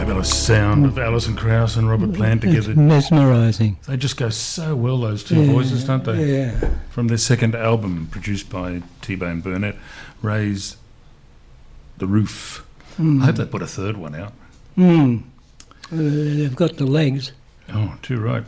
Fabulous sound of Alison Krauss and Robert Plant together. It's mesmerising. They just go so well, those two voices, don't they? Yeah. From their second album, produced by T-Bone Burnett, Raise the Roof. I hope they put a third one out. They've got the legs. Oh, too right.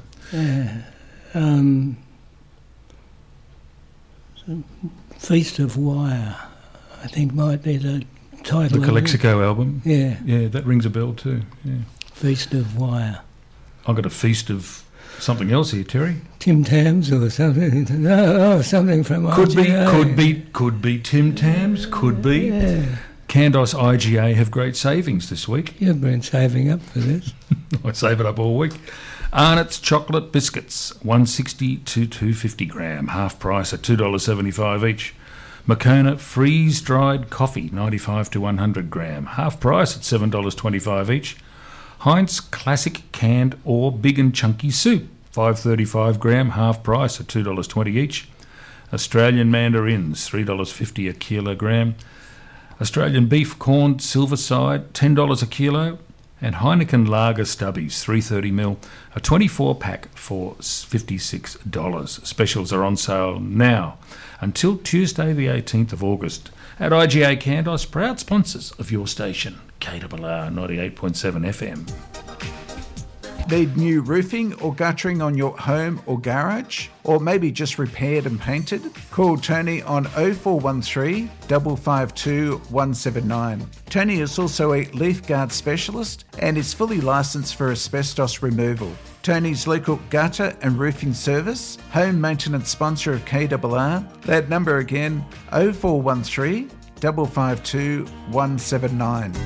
Feast of Wire, I think, might be the title. The Calexico album. Yeah. Yeah, that rings a bell too. Yeah. Feast of Wire. I've got a feast of something else here, Terry. Tim Tams or something. Oh, something from IGA. Could be Tim Tams. Could be. Yeah. Candos IGA have great savings this week. You've been saving up for this. I save it up all week. Arnott's chocolate biscuits, $1.60 to $2.50 gram, half price at $2.75 each. Moccona freeze-dried coffee, 95 to 100 gram, half price at $7.25 each. Heinz classic canned or big and chunky soup, 535 gram, half price at $2.20 each. Australian mandarins, $3.50 a kilogram. Australian beef corned silverside, $10 a kilo. And Heineken Lager Stubbies, 330ml, a 24-pack for $56. Specials are on sale now until Tuesday the 18th of August at IGA Candos, proud sponsors of your station, KRR 98.7 FM. Need new roofing or guttering on your home or garage? Or maybe just repaired and painted? Call Tony on 0413 552 179. Tony is also a leaf guard specialist and is fully licensed for asbestos removal. Tony's local gutter and roofing service, home maintenance sponsor of KRR. That number again, 0413 552 179.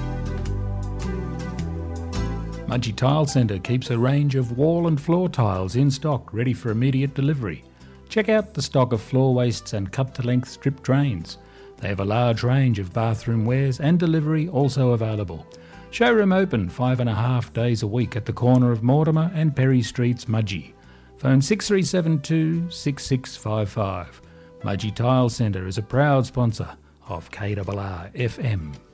Mudgee Tile Centre keeps a range of wall and floor tiles in stock, ready for immediate delivery. Check out the stock of floor wastes and cut-to-length strip drains. They have a large range of bathroom wares and delivery also available. Showroom open 5.5 days a week at the corner of Mortimer and Perry Streets, Mudgee. Phone 6372 6655. Mudgee Tile Centre is a proud sponsor of KRR FM.